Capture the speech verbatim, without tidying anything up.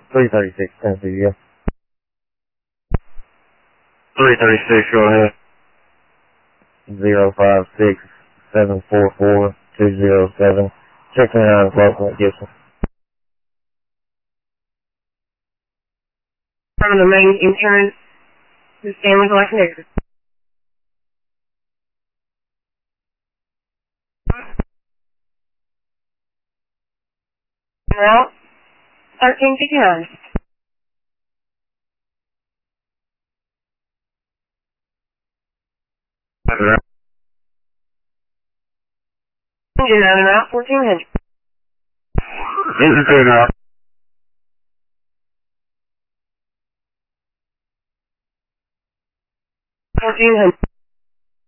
three thirty-six, Tennessee, yeah. three thirty-six, go ahead. zero five six seven four four two zero seven. Checking out local at Gibson. From the main insurance, the Stanley Collection Exit. Route thirteen fifty-nine. Engine on route fourteen hundred. Engine two now. fourteen hundred.